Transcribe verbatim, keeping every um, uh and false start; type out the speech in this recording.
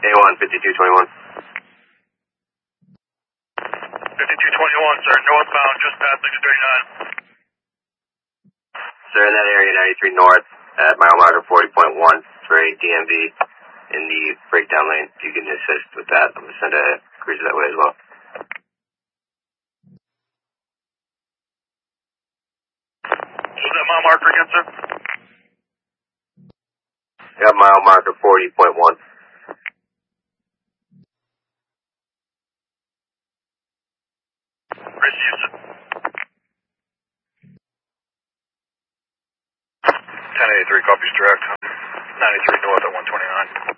A one, fifty-two twenty-one. fifty-two twenty-one, sir. Northbound, just past six thirty-nine. Sir, in that area, ninety-three north, at mile marker forty point one for a D M V in the breakdown lane. If you can assist with that, I'm going to send a cruiser that way as well. What was that mile marker again, sir? Got mile marker forty point one. Race Houston. ten eighty-three copies direct. ninety-three north at one twenty-nine.